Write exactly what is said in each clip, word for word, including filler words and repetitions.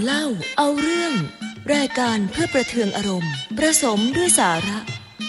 เล่าเอาเรื่องรายการเพื่อประเทืองอารมณ์ประสมด้วยสาระ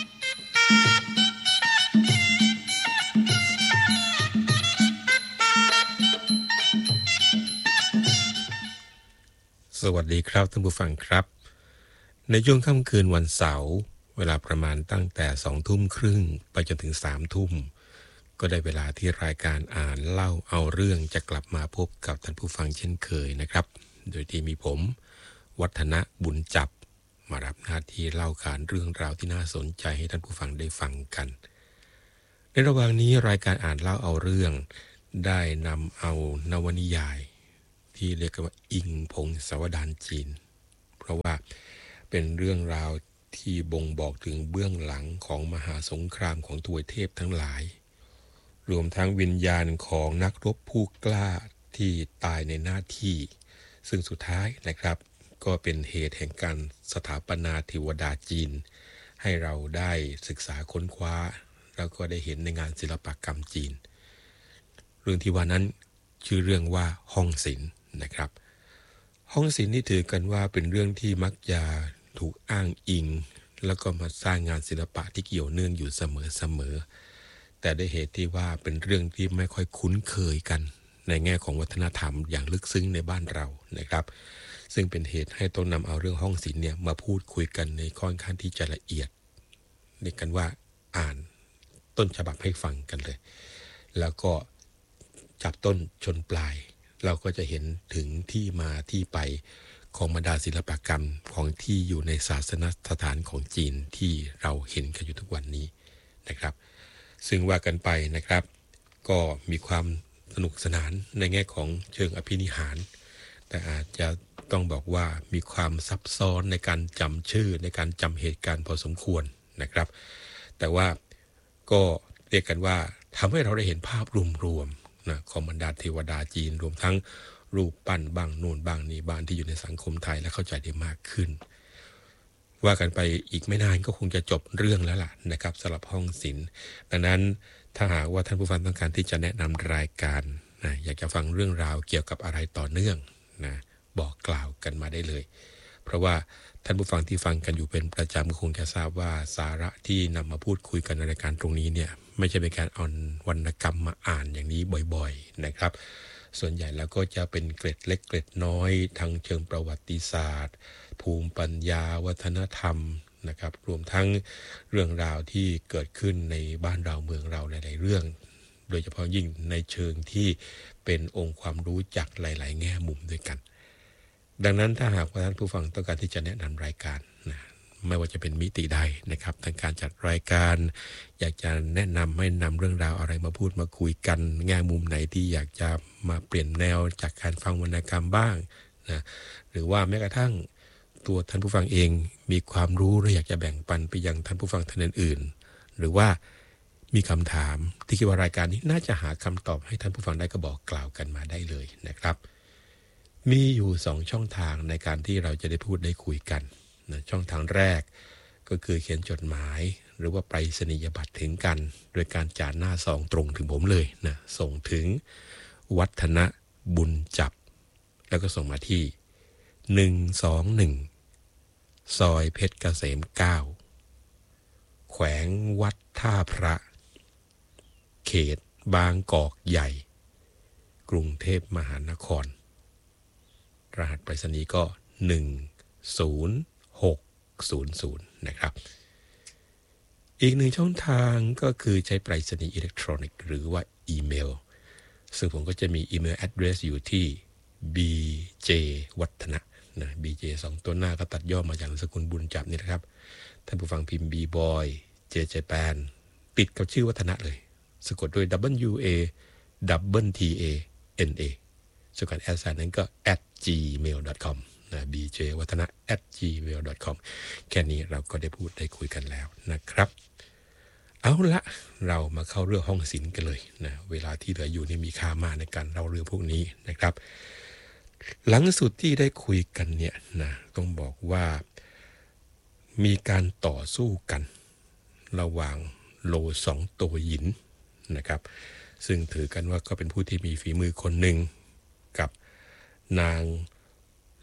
สวัสดีครับท่านผู้ฟังครับในช่วงค่ำคืนวันเสาร์เวลาประมาณตั้งแต่สองทุ่มครึ่งไปจนถึงสามทุ่มก็ได้เวลาที่รายการอ่านเล่าเอาเรื่องจะกลับมาพบกับท่านผู้ฟังเช่นเคยนะครับโดยที่มีผมวัฒนะบุญจับมารับหน้าที่เล่าขานเรื่องราวที่น่าสนใจให้ท่านผู้ฟังได้ฟังกันในระหว่างนี้รายการอ่านเล่าเอาเรื่องได้นำเอานวนิยายที่เรียกว่าอิงพงศาวดารจีนเพราะว่าเป็นเรื่องราวที่บ่งบอกถึงเบื้องหลังของมหาสงครามของทวยเทพทั้งหลายรวมทั้งวิญญาณของนักรบผู้กล้าที่ตายในหน้าที่ซึ่งสุดท้ายนะครับก็เป็นเหตุแห่งการสถาปนาเทวดาจีนให้เราได้ศึกษาค้นคว้าแล้วก็ได้เห็นในงานศิลปกรรมจีนเรื่องที่ว่านั้นชื่อเรื่องว่าห้องศิลป์นะครับห้องศิลป์นี่ถือกันว่าเป็นเรื่องที่มักจะถูกอ้างอิงแล้วก็มาสร้างงานศิลปะที่เกี่ยวเนื่องอยู่เสมอๆแต่ด้วยเหตุที่ว่าเป็นเรื่องที่ไม่ค่อยคุ้นเคยกันในแง่ของวัฒนธรรมอย่างลึกซึ้งในบ้านเรานะครับซึ่งเป็นเหตุให้ต้องนำเอาเรื่องห้องศิลป์เนี่ยมาพูดคุยกันในค่อนข้างที่จะละเอียดเรียกกันว่าอ่านต้นฉบับให้ฟังกันเลยแล้วก็จับต้นชนปลายเราก็จะเห็นถึงที่มาที่ไปของบรรดาศิลปกรรมของที่อยู่ในศาสนสถานของจีนที่เราเห็นกันอยู่ทุกวันนี้นะครับซึ่งว่ากันไปนะครับก็มีความสนุกสนานในแง่ของเชิงอภินิหารแต่อาจจะต้องบอกว่ามีความซับซ้อนในการจำชื่อในการจำเหตุการณ์พอสมควรนะครับแต่ว่าก็เรียกกันว่าทำให้เราได้เห็นภาพรวมๆนะของบรรดาเทวดาจีนรวมทั้งรูปปั้นบ้างโน่นบ้างนี่บ้างที่อยู่ในสังคมไทยและเข้าใจได้มากขึ้นว่ากันไปอีกไม่นานก็คงจะจบเรื่องแล้วล่ะนะครับสำหรับห้องศิลป์ดังนั้นถ้าหากว่าท่านผู้ฟังต้องการที่จะแนะนำรายการนะอยากจะฟังเรื่องราวเกี่ยวกับอะไรต่อเนื่องนะบอกกล่าวกันมาได้เลยเพราะว่าท่านผู้ฟังที่ฟังกันอยู่เป็นประจำคงจะทราบว่าสาระที่นำมาพูดคุยกันในรายการตรงนี้เนี่ยไม่ใช่เป็นการเอาวรรณกรรมมาอ่านอย่างนี้บ่อยๆนะครับส่วนใหญ่แล้วก็จะเป็นเกร็ดเล็กเกร็ดน้อยทางเชิงประวัติศาสตร์ภูมิปัญญาวัฒนธรรมนะครับรวมทั้งเรื่องราวที่เกิดขึ้นในบ้านเราเมืองเราหลายๆเรื่องโดยเฉพาะยิ่งในเชิงที่เป็นองค์ความรู้จากหลายๆแง่มุมด้วยกันดังนั้นถ้าหากว่าท่านผู้ฟังต้องการที่จะแนะนำรายการนะไม่ว่าจะเป็นมิติใดนะครับทางการจัดรายการอยากจะแนะนำให้นำเรื่องราวอะไรมาพูดมาคุยกันแง่มุมไหนที่อยากจะมาเปลี่ยนแนวจากการฟังวรรณกรรมบ้างนะหรือว่าแม้กระทั่งตัวท่านผู้ฟังเองมีความรู้และอยากจะแบ่งปันไปยังท่านผู้ฟังท่านอื่นๆหรือว่ามีคำถามที่คิดว่ารายการนี้น่าจะหาคำตอบให้ท่านผู้ฟังได้ก็บอกกล่าวกันมาได้เลยนะครับมีอยู่สองช่องทางในการที่เราจะได้พูดได้คุยกันนะช่องทางแรกก็คือเขียนจดหมายหรือว่าไปรษณียบัตรถึงกันโดยการจ่าหน้าซองตรงถึงผมเลยนะส่งถึงวัฒนะบุญจับแล้วก็ส่งมาที่หนึ่งสองหนึ่งซอยเพชรเกษมเก้าแขวงวัดท่าพระเขตบางกอกใหญ่กรุงเทพมหานครรหัสไปรษณีย์ก็หนึ่งศูนย์หกศูนย์ศูนย์นะครับอีกหนึ่งช่องทางก็คือใช้ไปรษณีย์อิเล็กทรอนิกส์หรือว่าอีเมลซึ่งผมก็จะมีอีเมล address อยู่ที่ บี เจ วัฒนะนะ บี เจ สองตัวหน้าก็ตัดย่อมาจากนามสกุลบุญจับนี่นะครับท่านผู้ฟังพิมพ์ B boy J Japan ติดกับชื่อวัฒนะเลยสะกดด้วย W A double T A N A ส่วนการแอดไซน์นั้นก็ แอท จี เมล ดอท คอม นะ บี เจ วัฒนะ แอท จี เมล ดอท คอม แค่นี้เราก็ได้พูดได้คุยกันแล้วนะครับเอาละเรามาเข้าเรื่องห้องศิลป์กันเลยนะเวลาที่เหลืออยู่นี่มีค่ามากในการเล่าเรื่องพวกนี้นะครับหลังสุดที่ได้คุยกันเนี่ยนะต้องบอกว่ามีการต่อสู้กันระหว่างโลสองตัวหยินนะครับซึ่งถือกันว่าก็เป็นผู้ที่มีฝีมือคนหนึ่งกับนาง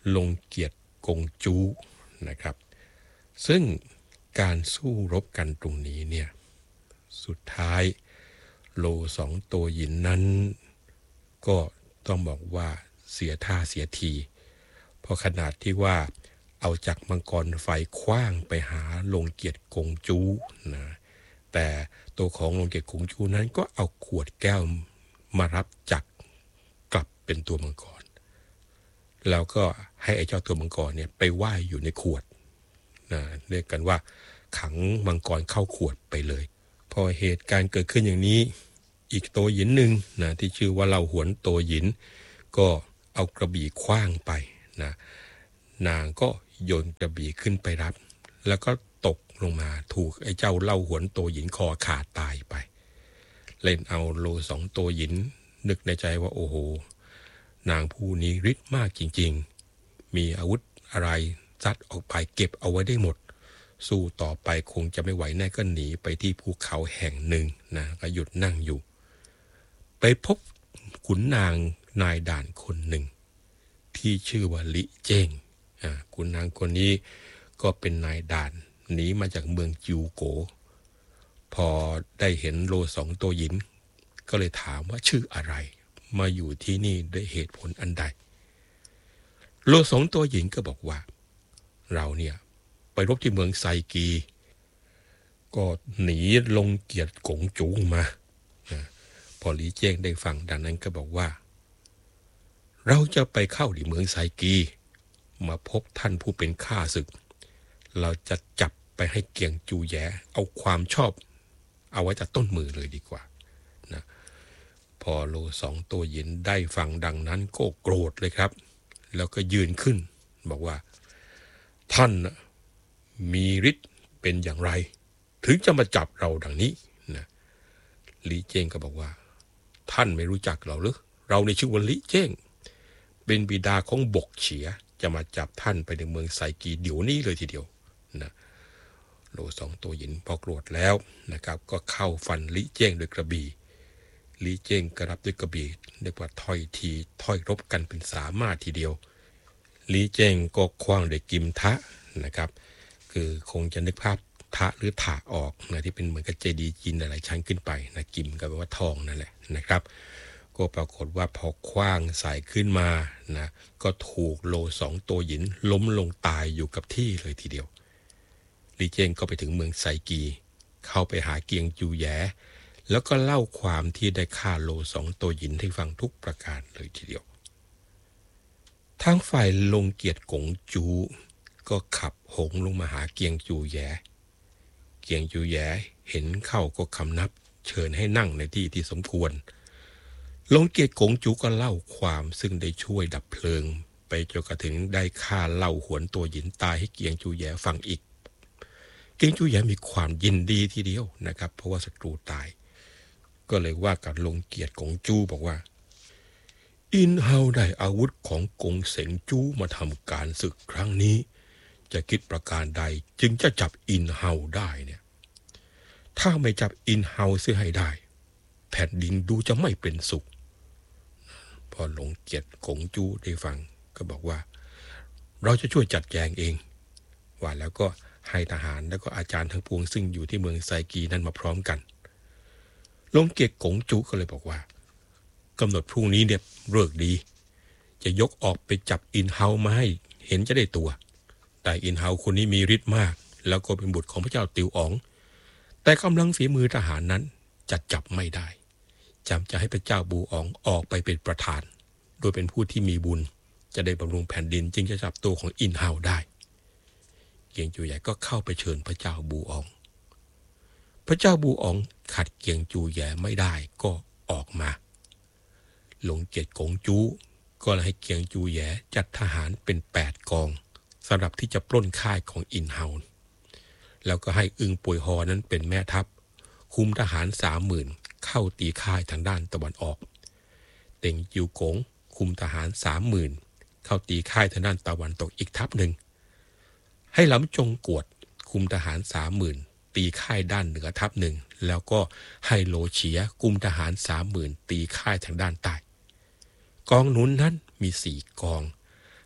ลงเกียรติกงจูนะครับซึ่งการสู้รบกันตรงนี้เนี่ยสุดท้ายโลสองตัวหยินนั้นก็ต้องบอกว่าเสียท่าเสียทีเพราะขนาดที่ว่าเอาจักรมังกรไฟคว้างไปหาลงเกียรติกงจูนะแต่ตัวของลงเกียรติกงจูนั้นก็เอาขวดแก้วมารับจักรกลับเป็นตัวมังกรแล้วก็ให้ไอ้เจ้าตัวมังกรเนี่ยไปว่ายอยู่ในขวดนะเรียกกันว่าขังมังกรเข้าขวดไปเลยพอเหตุการณ์เกิดขึ้นอย่างนี้อีกโตหยินหนึ่งนะที่ชื่อว่าเหล่าหวนโตหยินก็เอากระบี่คว้างไปนะนางก็โยนกระบี่ขึ้นไปรับแล้วก็ตกลงมาถูกไอ้เจ้าเหล่าหวนโตหยินคอขาดตายไปเล่นเอาโลสองโตหยินนึกในใจว่าโอ้โหนางผู้นี้ฤทธิ์มากจริงๆมีอาวุธอะไรซัดออกไปเก็บเอาไว้ได้หมดสู้ต่อไปคงจะไม่ไหวแน่ก็หนีไปที่ภูเขาแห่งหนึ่งนะก็หยุดนั่งอยู่ไปพบขุนนางนายด่านคนหนึ่งที่ชื่อว่าลิเจ้งอ่าขุนนางคนนี้ก็เป็นนายด่านหนีมาจากเมืองจิวโกพอได้เห็นโลสองตัวหยินก็เลยถามว่าชื่ออะไรมาอยู่ที่นี่ด้วยเหตุผลอันใดโลสองตัวหญิงก็บอกว่าเราเนี่ยไปรบที่เมืองไซกีก็หนีลงเกียรติกงจูมาพอหลีเจ้งได้ฟังดังนั้นก็บอกว่าเราจะไปเข้าที่เมืองไซกีมาพบท่านผู้เป็นข้าศึกเราจะจับไปให้เกียงจูแยเอาความชอบเอาไว้จากต้นมือเลยดีกว่านะพอโลสองตัวหยินได้ฟังดังนั้นก็โกรธเลยครับแล้วก็ยืนขึ้นบอกว่าท่านมีฤทธิ์เป็นอย่างไรถึงจะมาจับเราดังนี้นะลีเจ้งก็บอกว่าท่านไม่รู้จักเราหรือเราในชื่อว่าลีเจ้งเป็นบิดาของบกเฉียจะมาจับท่านไปในเมืองไซกีเดี๋ยวนี้เลยทีเดียวนะโลสองตัวหยินพอโกรธแล้วนะครับก็เข้าฟันลีเจ้งด้วยกระบี่ลีเจ้งกระรับด้วยกระบี่เรียกว่าถ้อยทีถ้อยรบกันเป็นสามารถทีเดียวลีเจ้งก็คว้างด้วยกิมทะนะครับคือคงจะนึกภาพทะหรือถาออกนะที่เป็นเหมือนกับเจดีย์จีนหลายๆชั้นขึ้นไปนะกิมก็แปลว่าทองนั่นแหละนะครับก็ปรากฏว่าพอคว้างใส่ขึ้นมานะก็ถูกโลสองตัวหยินล้มลงตายอยู่กับที่เลยทีเดียวลีเจ้งก็ไปถึงเมืองไซกีเข้าไปหาเกียงจูแยแล้วก็เล่าความที่ได้ฆ่าโลสองตัวหยินให้ฟังทุกประการเลยทีเดียวทางฝ่ายลงเกียรติกงจูก็ขับหงลงมาหาเกียงจูแยเกียงจูแยเห็นเข้าก็คำนับเชิญให้นั่งในที่ที่สมควรลงเกียรติกงจูก็เล่าความซึ่งได้ช่วยดับเพลิงไปจนกระทั่งได้ฆ่าเล่าหวนตัวหยินตายให้เกียงจูแยฟังอีกเกียงจูแยมีความยินดีทีเดียวนะครับเพราะว่าศัตรูตายก็เลยว่ากับลงเกียรติกงจูบอกว่าอินเฮาได้อาวุธของกงเสงจูมาทำการศึกครั้งนี้จะคิดประการใดจึงจะจับอินเฮาได้เนี่ยถ้าไม่จับอินเฮาเสียให้ได้แผ่นดินดูจะไม่เป็นสุขพอลงเกียรติกงจูได้ฟังก็บอกว่าเราจะช่วยจัดแจงเองว่าแล้วก็ให้ทหารแล้วก็อาจารย์ทั้งปวงซึ่งอยู่ที่เมืองไซกีนั้นมาพร้อมกันลงเกียรติกงจูก็เลยบอกว่ากำหนดพรุ่งนี้เนี่ยเลิกดีจะยกออกไปจับอินเฮามาให้เห็นจะได้ตัวแต่อินเฮาคนนี้มีฤทธิ์มากแล้วก็เป็นบุตรของพระเจ้าติวอ๋องแต่กำลังฝีมือทหารนั้นจะจับไม่ได้จำจะให้พระเจ้าบูอ๋องออกไปเป็นประธานโดยเป็นผู้ที่มีบุญจะได้บำรุงแผ่นดินจึงจะจับตัวของอินเฮาได้เกียงจูใหญ่ก็เข้าไปเชิญพระเจ้าบูอ๋องพระเจ้าบูอ๋องขัดเกียงจูใหญ่ไม่ได้ก็ออกมาหลงเกียรติกงจูก็เลยให้เกียงจูแยจัดทหารเป็นแปดกองสำหรับที่จะปล้นค่ายของอินเฮาแล้วก็ให้อึงป่วยฮอนั้นเป็นแม่ทัพคุมทหารสามหมื่นเข้าตีค่ายทางด้านตะวันออกเต็งจิวกงคุมทหารสามหมื่นเข้าตีค่ายทางด้านตะวันตกอีกทัพหนึ่งให้หลำจงกวดคุมทหารสามหมื่นตีค่ายด้านเหนือทัพหนึ่งแล้วก็ให้โลเฉียคุมทหารสามหมื่นตีค่ายทางด้านใต้กองหนุนนั้นมีสี่กอง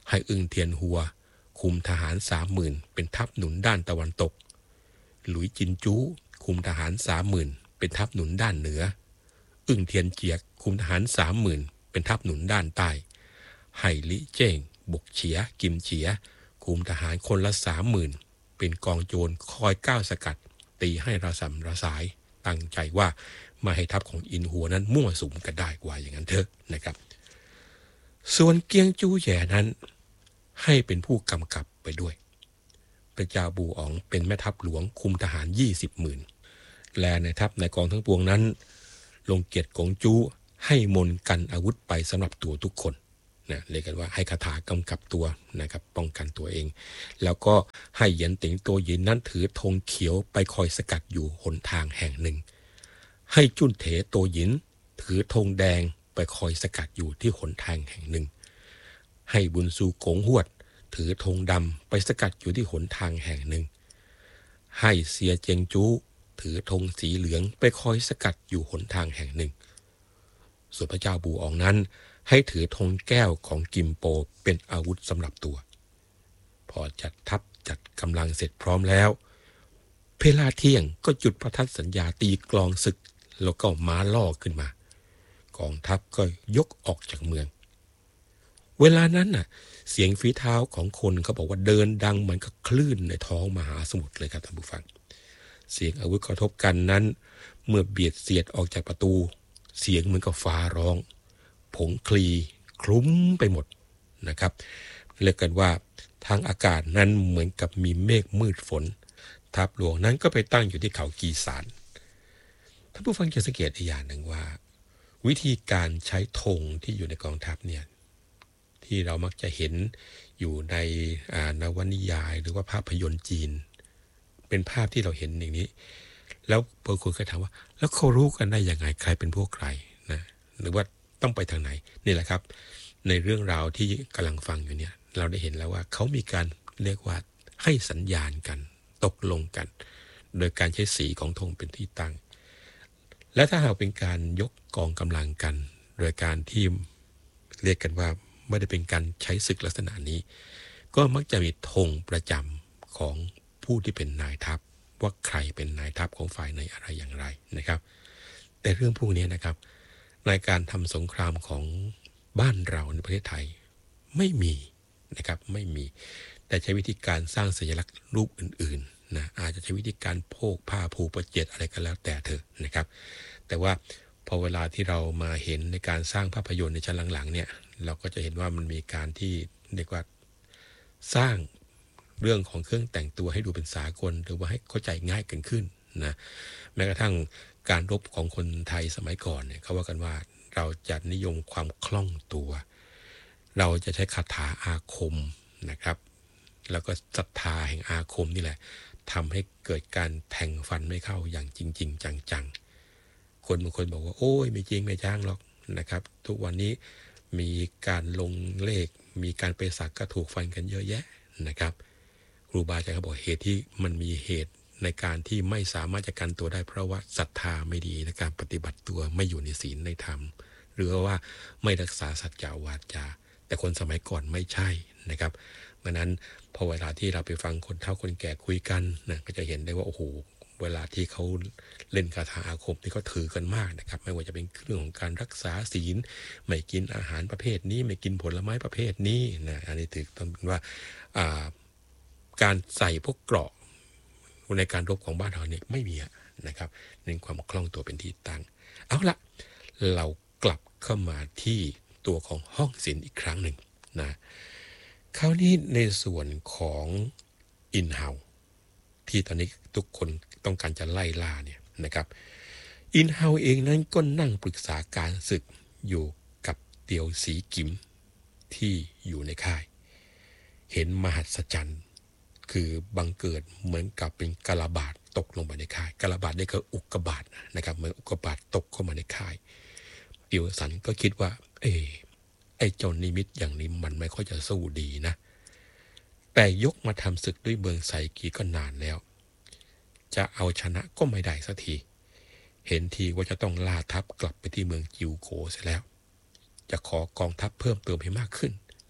ให้อึ่งเทียนหัวคุมทหารสามหมื่นเป็นทัพหนุนด้านตะวันตกหลุยจินจูคุมทหารสามหมื่นเป็นทัพหนุนด้านเหนืออึ่งเทียนเจียกคุมทหารสามหมื่นเป็นทัพหนุนด้านใต้ไห่ลิเจ้งบกเฉียกิมเฉียคุมทหารคนละสามหมื่นเป็นกองโจรคอยก้าวสกัดตีให้ระสำระสายตั้งใจว่ามาให้ทัพของอินหัวนั้นมั่วสุมกันได้กว่าอย่างนั้นเถอะนะครับส่วนเกียงจูแย่นั้นให้เป็นผู้กำกับไปด้วยพระเจ้าบูอ๋องเป็นแม่ทัพหลวงคุมทหารยี่สิบหมื่นและในทัพในกองทั้งปวงนั้นลงเกียรติกงจูให้มนกันอาวุธไปสำหรับตัวทุกคนนะเรียกกันว่าให้คาถากำกับตัวนะครับป้องกันตัวเองแล้วก็ให้เหยียนติงตัวหยินนั้นถือธงเขียวไปคอยสกัดอยู่หนทางแห่งหนึ่งให้จุนเถตัวหยินถือธงแดงไปคอยสกัดอยู่ที่หนทางแห่งหนึ่งให้บุญซูกงหวดถือธงดำไปสกัดอยู่ที่หนทางแห่งหนึ่งให้เสียเจียงจูถือธงสีเหลืองไปคอยสกัดอยู่หนทางแห่งหนึ่งส่วนพระเจ้าบูอองนั้นให้ถือธงแก้วของกิมโปเป็นอาวุธสำหรับตัวพอจัดทัพจัดกำลังเสร็จพร้อมแล้วเวลาเที่ยงก็จุดประทัดสัญญาตีกลองศึกแล้วก็ม้าล่อขึ้นมากองทัพก็ยกออกจากเมืองเวลานั้นน่ะเสียงฝีเท้าของคนเขาบอกว่าเดินดังเหมือนกับคลื่นในท้องมหาสมุทรเลยครับท่านผู้ฟังเสียงอาวุธกระทบกันนั้นเมื่อเบียดเสียดออกจากประตูเสียงเหมือนกับฟ้าร้องผงคลีคลุ้มไปหมดนะครับเรียกกันว่าทางอากาศนั้นเหมือนกับมีเมฆมืดฝนทัพหลวงนั้นก็ไปตั้งอยู่ที่เขากีสานท่านผู้ฟังจะสังเกตอีกอย่างหนึ่งว่าวิธีการใช้ธงที่อยู่ในกองทัพเนี่ยที่เรามักจะเห็นอยู่ในนวนิยายหรือว่าภาพยนตร์จีนเป็นภาพที่เราเห็นอย่างนี้แล้วบางคนก็ถามว่าแล้วเขารู้กันได้ยังไงใครเป็นพวกใครนะหรือว่าต้องไปทางไหนนี่แหละครับในเรื่องราวที่กำลังฟังอยู่เนี่ยเราได้เห็นแล้วว่าเขามีการเรียกว่าให้สัญญาณกันตกลงกันโดยการใช้สีของธงเป็นที่ตั้งและถ้าหากเป็นการยกกองกำลังกันโดยการที่เรียกกันว่าไม่ได้เป็นการใช้ศึกลักษณะนี้ก็มักจะมีธงประจำของผู้ที่เป็นนายทัพว่าใครเป็นนายทัพของฝ่ายไหนอะไรอย่างไรนะครับแต่เรื่องพวกนี้นะครับในการทำสงครามของบ้านเราในประเทศไทยไม่มีนะครับไม่มีแต่ใช้วิธีการสร้างสัญลักษณ์รูปอื่นๆนะอาจจะใช้วิธีการโพกผ้าผูกประเจ็ดอะไรก็แล้วแต่เถอะนะครับแต่ว่าพอเวลาที่เรามาเห็นในการสร้างภาพยนตร์ในชั้นหลังๆเนี่ยเราก็จะเห็นว่ามันมีการที่เรียกว่าสร้างเรื่องของเครื่องแต่งตัวให้ดูเป็นสากลหรือว่าให้เข้าใจง่ายขึ้นนะแม้กระทั่งการรบของคนไทยสมัยก่อนเนี่ยเขาว่ากันว่าเราจะนิยมความคล่องตัวเราจะใช้คาถาอาคมนะครับแล้วก็ศรัทธาแห่งอาคมนี่แหละทำให้เกิดการแทงฟันไม่เข้าอย่างจริงๆจังๆคนบางคนบอกว่าโอ้ยไม่จริงไม่จ้างหรอกนะครับทุกวันนี้มีการลงเลขมีการไปสักก็ถูกฟันกันเยอะแยะนะครับครูบาอาจารย์เขาบอกเหตุที่มันมีเหตุในการที่ไม่สามารถจะกันตัวได้เพราะว่าศรัทธาไม่ดีในการปฏิบัติตัวไม่อยู่ในศีลในธรรมหรือว่าไม่รักษาสัจจาวาจาแต่คนสมัยก่อนไม่ใช่นะครับเพราะนั้นพอเวลาที่เราไปฟังคนเฒ่าคนแก่คุยกันนะก็จะเห็นได้ว่าโอ้โหเวลาที่เขาเล่นคาถาอาคมที่เขาถือกันมากนะครับไม่ว่าจะเป็นเรื่องของการรักษาศีลไม่กินอาหารประเภทนี้ไม่กินผลไม้ประเภทนี้นะอันนี้ถือต้องเป็นว่าการใส่พวกเกราะในการรบของบ้านเราเนี่ยไม่มีนะครับเน้นความคล่องตัวเป็นที่ตั้งเอาละเรากลับเข้ามาที่ตัวของห้องศิลป์อีกครั้งหนึ่งนะคราวนี้ในส่วนของอินเฮาที่ตอนนี้ทุกคนต้องการจะไล่ล่าเนี่ยนะครับอินเฮาเองนั้นก็นั่งปรึกษาการศึกอยู่กับเตียวสีกิมที่อยู่ในค่ายเห็นมหัศจรรย์คือบังเกิดเหมือนกับเป็นกาลบาทตกลงมาในค่ายกาลบาทนี่คืออุกกาบาตนะครับเหมือนอุกกาบาตตกเข้ามาในค่ายเตียวสันก็คิดว่าเออไอ้เจ้านิมิตอย่างนี้มันไม่ค่อยจะสู้ดีนะแต่ยกมาทำศึกด้วยเมืองไซกีก็นานแล้วจะเอาชนะก็ไม่ได้สักทีเห็นทีว่าจะต้องล่าทัพกลับไปที่เมืองจิวโกเสียแล้วจะขอกองทัพเพิ่มเติมให้มากขึ้น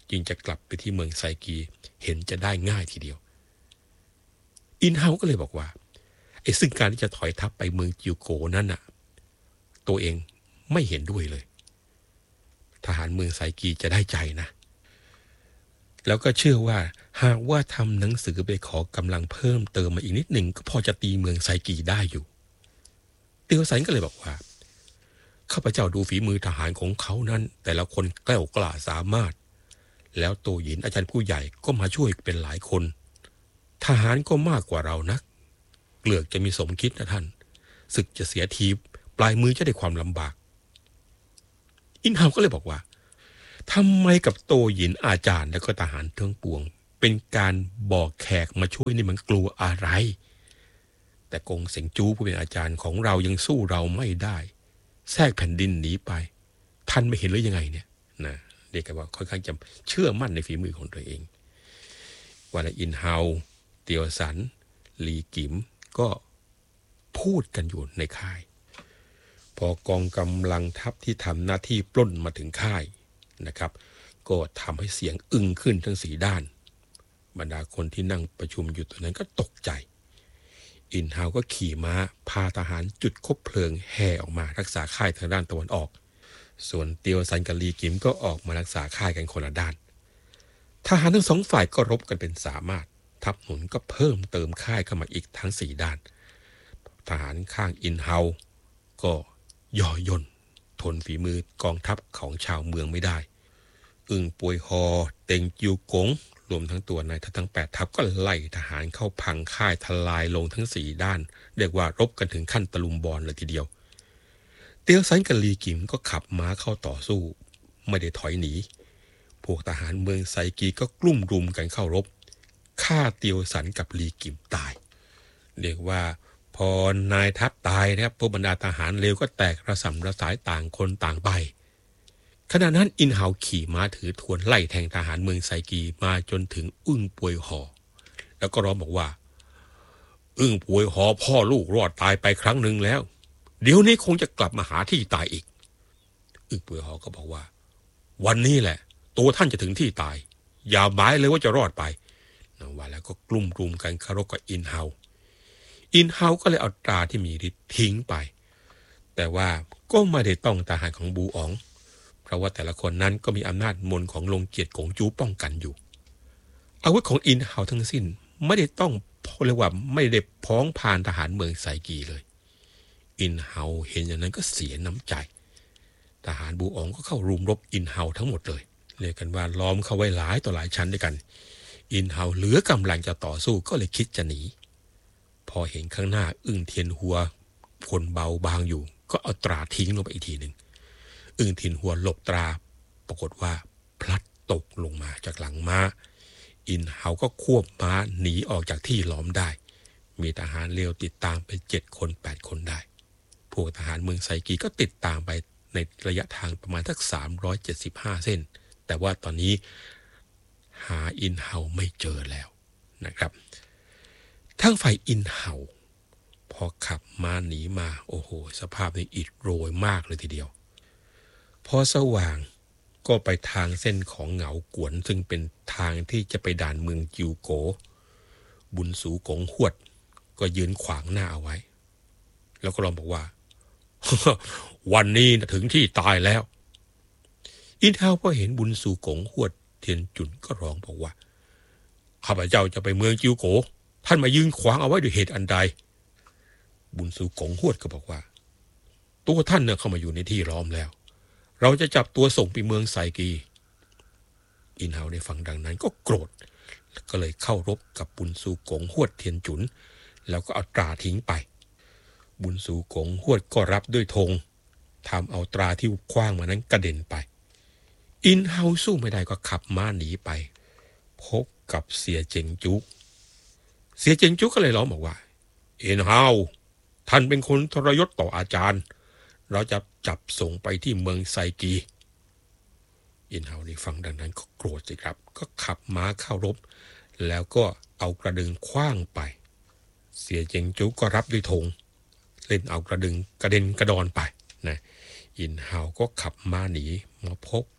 จึงจะกลับไปที่เมืองไซกีเห็นจะได้ง่ายทีเดียวอินเฮาก็เลยบอกว่าไอ้ซึ่งการที่จะถอยทัพไปเมืองจิวโกนั้นน่ะตัวเองไม่เห็นด้วยเลยทหารเมืองไซกีจะได้ใจนะแล้วก็เชื่อว่าหากว่าทำหนังสือไปขอกำลังเพิ่มเติมมาอีกนิดหนึ่งก็พอจะตีเมืองไซกีได้อยู่เตียวสันก็เลยบอกว่าข้าพเจ้าดูฝีมือทหารของเขานั้นแต่ละคนแกล้วกล้าสามารถแล้วโตหยินอาจารย์ผู้ใหญ่ก็มาช่วยเป็นหลายคนทหารก็มากกว่าเรานักเกลือกจะมีสมคิดนะท่านศึกจะเสียทีปลายมือจะได้ความลำบากอินเฮาก็เลยบอกว่าทำไมกับโตหยินอาจารย์แล้วก็ทหารทั้งปวงเป็นการบอกแขกมาช่วยนี่มันกลัวอะไรแต่กงเสงจูผู้เป็นอาจารย์ของเรายังสู้เราไม่ได้แทรกแผ่นดินหนีไปท่านไม่เห็นหรือยังไงเนี่ยนะเรียกกันว่าค่อนข้างจะเชื่อมั่นในฝีมือของตัวเองว่าละอินเฮาเตียวสันลีกิมก็พูดกันอยู่ในค่ายพอกองกำลังทัพที่ทำหน้าที่ปล้นมาถึงค่ายนะครับก็ทำให้เสียงอึ้งขึ้นทั้งสี่ด้านบรรดาคนที่นั่งประชุมอยู่ตรงนั้นก็ตกใจอินเฮาก็ขี่ม้าพาทหารจุดคบเพลิงแห่ออกมารักษาค่ายทางด้านตะวันออกส่วนเตียวซันกับลีกิมก็ออกมารักษาค่ายกันคนละด้านทหารทั้งสองฝ่ายก็รบกันเป็นสามารถทัพหนุนก็เพิ่มเติมค่ายเข้ามาอีกทั้งสี่ด้านทหารข้างอินเฮาก็ย่อย่นทนฝีมือกองทัพของชาวเมืองไม่ได้อึ่งป่วยฮอเต็งจิวกงรวมทั้งตัวนายทัพทั้งแปดทัพก็ไล่ทหารเข้าพังค่ายทลายลงทั้งสี่ด้านเรียกว่ารบกันถึงขั้นตะลุมบอลเลยทีเดียวเตียวซันกับลีกิมก็ขับม้าเข้าต่อสู้ไม่ได้ถอยหนีพวกทหารเมืองไซกีก็กลุ่มรุมกันเข้ารบฆ่าเตียวสันกับลีกิมตายเรียกว่าพอนายทัพตายนะครับพวกบรรดาทหารเลวก็แตกระส่ำระสายต่างคนต่างไปขณะนั้นอินเฮาขี่ม้าถือทวนไล่แทงทหารเมืองไซกีมาจนถึงอึ้งป่วยหอแล้วก็ร้องบอกว่าอึ้งป่วยหอพ่อลูกรอดตายไปครั้งหนึ่งแล้วเดี๋ยวนี้คงจะกลับมาหาที่ตายอีกอึ้งป่วยหอก็บอกว่าวันนี้แหละตัวท่านจะถึงที่ตายอย่าหมายเลยว่าจะรอดไปนั่นว่าแล้วก็กลุ่มรุมกันคารพกับอินเฮาอินเฮาก็เลยเอาตราที่มีฤทธิ์ทิ้งไปแต่ว่าก็ไม่ได้ต้องทหารของบูอ๋องเพราะว่าแต่ละคนนั้นก็มีอำนาจมนของลงเกียรติกงจูป้องกันอยู่อาวุธของอินเฮาทั้งสิ้นไม่ได้ต้องเรียกว่าไม่ได้พ้องผ่านทหารเมืองไซกีเลยอินเฮาเห็นอย่างนั้นก็เสียน้ำใจทหารบูอ๋องก็เข้ารุมรบอินเฮาทั้งหมดเลยเรียกกันว่าล้อมเข้าไว้หลายต่อหลายชั้นด้วยกันอินเฮาเหลือกำลังจะต่อสู้ก็เลยคิดจะหนีพอเห็นข้างหน้าอึ้งเทียนหัวคนเบาบางอยู่ก็เอาตราทิ้งลงไปอีกทีหนึ่งอึ้งเทียนหัวหลบตราปรากฏว่าพลัดตกลงมาจากหลังม้าอินเฮาก็ควบม้าหนีออกจากที่ล้อมได้มีทหารเลวติดตามไปเจ็ดคนแปดคนได้พวกทหารเมืองไซกีก็ติดตามไปในระยะทางประมาณสักสามร้อยเจ็ดสิบห้าเส้นแต่ว่าตอนนี้หาอินเฮาไม่เจอแล้วนะครับทั้งฝ่ายอินเฮาพอขับมาหนีมาโอ้โหสภาพนี้อิดโรยมากเลยทีเดียวพอสว่างก็ไปทางเส้นของเหงากวนซึ่งเป็นทางที่จะไปด่านเมืองจิวโกบุญสูกงหวดก็ยืนขวางหน้าเอาไว้แล้วก็ร้องบอกว่า วันนี้ถึงที่ตายแล้วอินเฮาพอเห็นบุญสูกงหวดเทียนจุนก็ร้องบอกว่าข้าพเจ้าจะไปเมืองจิวโกท่านมายืนขวางเอาไว้ด้วยเหตุอันใดบุญสูกงหวดก็บอกว่าตัวท่านเนี่ยเข้ามาอยู่ในที่ล้อมแล้วเราจะจับตัวส่งไปเมืองไซกีอินเฮาได้ฟังดังนั้นก็โกรธก็เลยเข้ารบกับบุญสูกงหวดเทียนจุนแล้วก็เอาตราทิ้งไปบุญสูกงหวดก็รับด้วยธงทำเอาตราที่คว้างมานั้นกระเด็นไปอินเฮาสู้ไม่ได้ก็ขับม้าหนีไปพบกับเสียเจงจุเสียเจงจุก็เลยร้องบอกว่าอินเฮาท่านเป็นคนทรยศต่ออาจารย์เราจะจับส่งไปที่เมืองไซกีอินเฮาได้ฟังดังนั้นก็โกรธสิครับก็ขับม้าเข้ารบแล้วก็เอากระดึงคว้างไปเสียเจงจุก็รับด้วยธงเล่นเอากระดึงกระเด็นกระดอนไปนะอินเฮาก็ขับม้าหนีมาพบกับ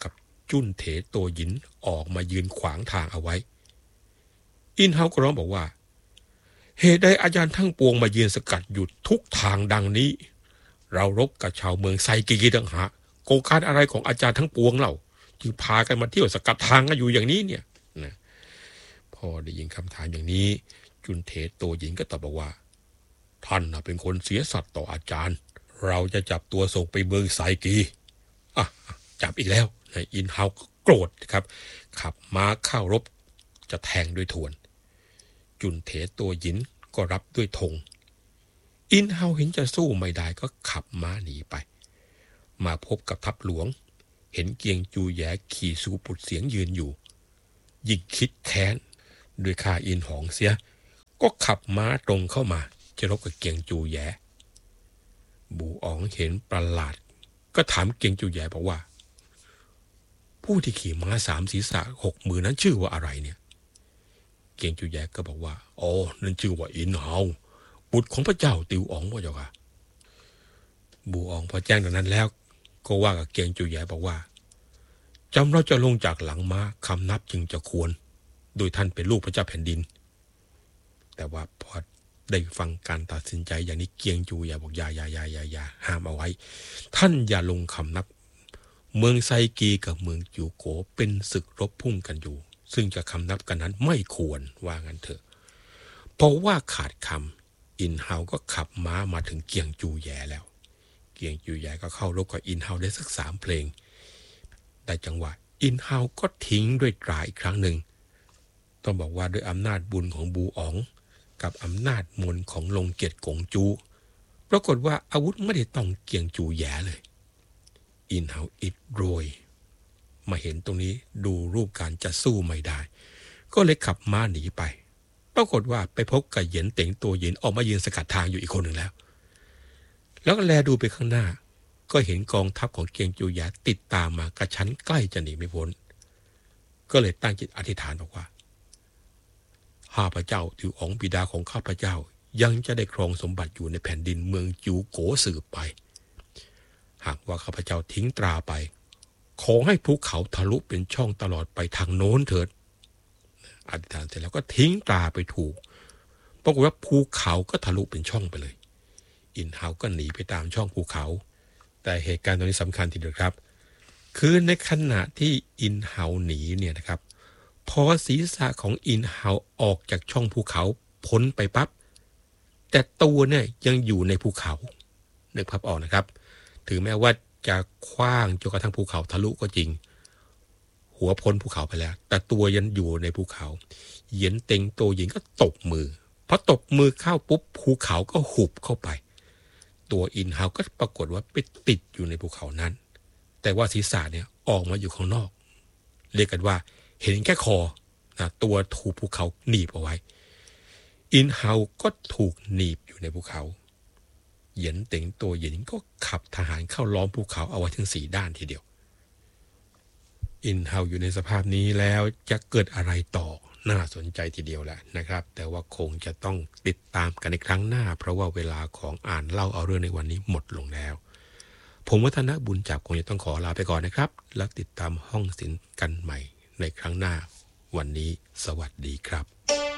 จุนเถโตหยินออกมายืนขวางทางเอาไว้อินเฮาก็ร้องบอกว่าเหตุใดอาจารย์ทั้งปวงมายืนสกัดหยุดทุกทางดังนี้เรารบกับชาวเมืองไซกีกีต่างหากโกการอะไรของอาจารย์ทั้งปวงเราจึงพากันมาเที่ยวสกัดทางกันอยู่อย่างนี้เนี่ยนะพอได้ยินคำถามอย่างนี้จุนเถโตหยินก็ตอบบอกว่าท่านน่ะเป็นคนเสียสัตย์ต่ออาจารย์เราจะจับตัวส่งไปเมืองไซกีอ่ะจับอีกแล้วอินเฮาโกรธครับขับม้าเข้ารบจะแทงด้วยทวนจุนเถโตหยินก็รับด้วยธงอินเฮาเห็นจะสู้ไม่ได้ก็ขับม้าหนีไปมาพบกับทัพหลวงเห็นเกียงจูแย่ขี่สูปุดเสียงยืนอยู่ยิ่งคิดแค้นด้วยข้าอินหองเสียก็ขับม้าตรงเข้ามาจะรบกับเกียงจูแย่บูอ๋องเห็นประหลาดก็ถามเกียงจูแย่บอกว่าผู้ที่ขี่ม้าสามศีรษะหกมือนั้นชื่อว่าอะไรเนี่ยเกียงจูแย่ก็บอกว่าอ๋อนั่นชื่อว่าอินเฮาบุตรของพระเจ้าติวอ๋องว่าเจ้าค่ะบูอ๋องพอแจ้งดังนั้นแล้วก็ว่ากับเกียงจูแย่บอกว่าจำเราจะลงจากหลังม้าคำนับจึงจะควรโดยท่านเป็นลูกพระเจ้าแผ่นดินแต่ว่าพอได้ฟังการตัดสินใจอย่างนี้เกียงจูแย่บอกอย่าอย่าอย่าอย่าอย่าห้ามเอาไว้ท่านอย่าลงคำนับเมืองไซกีกับเมืองจูโกเป็นศึกรบพุ่งกันอยู่ซึ่งจะคำนับกันนั้นไม่ควรว่างั้นเถอะเพราะว่าขาดคำอินเฮาก็ขับม้ามาถึงเกียงจูแย่แล้วเกียงจูแย่ก็เข้ารบกับอินเฮาได้สักสามเพลงได้จังหวะอินเฮาก็ทิ้งด้วยตราอีกครั้งหนึ่งต้องบอกว่าด้วยอำนาจบุญของบูอ๋องกับอำนาจมนของลงเกียรติกงจูปรากฏว่าอาวุธไม่ได้ต้องเกียงจูแย่เลยอินเฮาอิดโรยมาเห็นตรงนี้ดูรูปการจะสู้ไม่ได้ก็เลยขับม้าหนีไปปรากฏว่าไปพบกับเหยินเต็งตัวเหยินออกมายืนสกัดทางอยู่อีกคนหนึ่งแล้วแล้วก็แลดูไปข้างหน้าก็เห็นกองทัพของเกียงจูแย่ติดตามมากระชั้นใกล้จะหนีไม่พ้นก็เลยตั้งจิตอธิษฐานบอกว่าข้าพเจ้าติวอ๋องบิดาของข้าพเจ้ายังจะได้ครองสมบัติอยู่ในแผ่นดินเมืองจูโกสืบไปหากว่าข้าพเจ้าทิ้งตราไปขอให้ภูเขาทะลุเป็นช่องตลอดไปทางโน้นเถิดอธิษฐานเสร็จแล้วก็ทิ้งตราไปถูกปรากฏว่าภูเขาก็ทะลุเป็นช่องไปเลยอินเฮาก็หนีไปตามช่องภูเขาแต่เหตุการณ์ตรงนี้สำคัญทีเดียวครับคือในขณะที่อินเฮาหนีเนี่ยนะครับพอศีรษะของอินเฮาออกจากช่องภูเขาพ้นไปปั๊บแต่ตัวเนี่ยยังอยู่ในภูเขานึกภาพออกนะครับถึงแม้ว่าจะคว้างจนกระทั่งภูเขาทะลุก็จริงหัวพ้นภูเขาไปแล้วแต่ตัวยังอยู่ในภูเขาเหยียนเต็งโตหญิงก็ตบมือพอตบมือเข้าปุ๊บภูเขาก็หุบเข้าไปตัวอินเฮาก็ปรากฏว่าไปติดอยู่ในภูเขานั้นแต่ว่าศีรษะเนี่ยออกมาอยู่ข้างนอกเรียกกันว่าเห็นแค่คอนะตัวถูกภูเขาหนีบเอาไว้อินเฮาก็ถูกหนีบอยู่ในภูเขาเหยียนเต็งตัวเหยียนก็ขับทหารเข้าล้อมภูเขาเอาไว้ถึงสี่ด้านทีเดียวอินเฮาอยู่ในสภาพนี้แล้วจะเกิดอะไรต่อน่าสนใจทีเดียวแหละนะครับแต่ว่าคงจะต้องติดตามกันในครั้งหน้าเพราะว่าเวลาของอ่านเล่าเอาเรื่องในวันนี้หมดลงแล้วผมวัฒนบุญจับคงจะต้องขอลาไปก่อนนะครับแล้วติดตามห้องศิลป์กันใหม่ในครั้งหน้าวันนี้สวัสดีครับ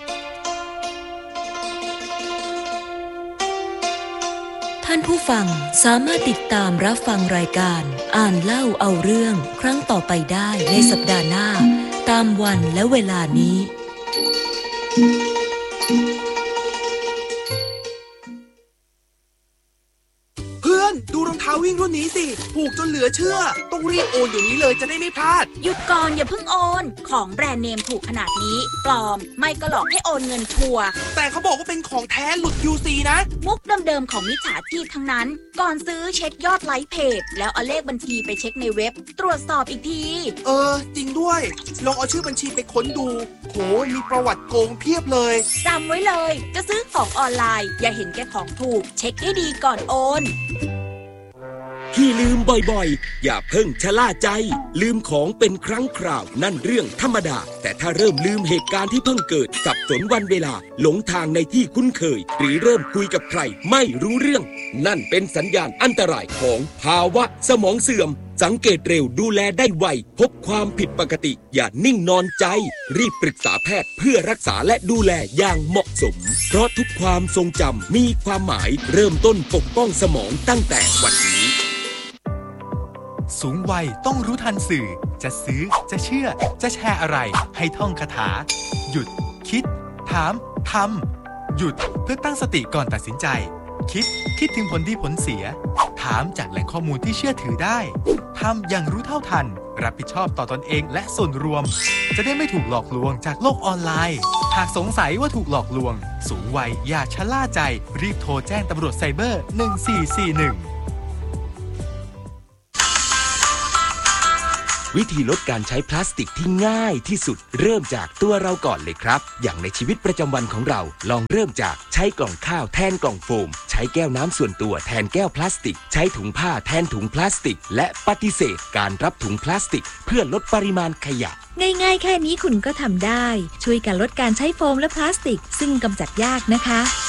ท่านผู้ฟังสามารถติดตามรับฟังรายการอ่านเล่าเอาเรื่องครั้งต่อไปได้ในสัปดาห์หน้าตามวันและเวลานี้ดูรองเท้าวิ่งรุ่นนี้สิถูกจนเหลือเชื่อต้องรีบโอนอยู่นี้เลยจะได้ไม่พลาดหยุดก่อนอย่าเพิ่งโอนของแบรนด์เนมถูกขนาดนี้ปลอมไม่ก็หลอกให้โอนเงินชัวร์แต่เขาบอกว่าเป็นของแท้หลุด ยู ซี นะมุกเดิมๆของมิจฉาชีพทั้งนั้นก่อนซื้อเช็คยอดไลค์เพจแล้วเอาเลขบัญชีไปเช็คในเว็บตรวจสอบอีกทีเออจริงด้วยลองเอาชื่อบัญชีไปค้นดูโหมีประวัติโกงเพียบเลยจำไว้เลยจะซื้อของออนไลน์อย่าเห็นแก่ของถูกเช็คให้ดีก่อนโอนที่ลืมบ่อยๆอย่าเพิ่งชะล่าใจลืมของเป็นครั้งคราวนั่นเรื่องธรรมดาแต่ถ้าเริ่มลืมเหตุการณ์ที่เพิ่งเกิดสับสนวันเวลาหลงทางในที่คุ้นเคยหรือเริ่มคุยกับใครไม่รู้เรื่องนั่นเป็นสัญญาณอันตรายของภาวะสมองเสื่อมสังเกตเร็วดูแลได้ไวพบความผิดปกติอย่านิ่งนอนใจรีบปรึกษาแพทย์เพื่อรักษาและดูแลอย่างเหมาะสมเพราะทุกความทรงจำมีความหมายเริ่มต้นปกป้องสมองตั้งแต่วันนี้สูงวัยต้องรู้ทันสื่อจะซื้อจะเชื่อจะแชร์อะไรให้ท่องคาถาหยุดคิดถามทำหยุดเพื่อตั้งสติก่อนตัดสินใจคิดคิดถึงผลดีผลเสียถามจากแหล่งข้อมูลที่เชื่อถือได้ทำอย่างรู้เท่าทันรับผิดชอบต่อตนเองและส่วนรวมจะได้ไม่ถูกหลอกลวงจากโลกออนไลน์หากสงสัยว่าถูกหลอกลวงสูงวัยอย่าชะล่าใจรีบโทรแจ้งตำรวจไซเบอร์หนึ่งสี่สี่หนึ่งวิธีลดการใช้พลาสติกที่ง่ายที่สุดเริ่มจากตัวเราก่อนเลยครับอย่างในชีวิตประจำวันของเราลองเริ่มจากใช้กล่องข้าวแทนกล่องโฟมใช้แก้วน้ำส่วนตัวแทนแก้วพลาสติกใช้ถุงผ้าแทนถุงพลาสติกและปฏิเสธการรับถุงพลาสติกเพื่อลดปริมาณขยะง่ายๆแค่นี้คุณก็ทำได้ช่วยกันลดการใช้โฟมและพลาสติกซึ่งกำจัดยากนะคะ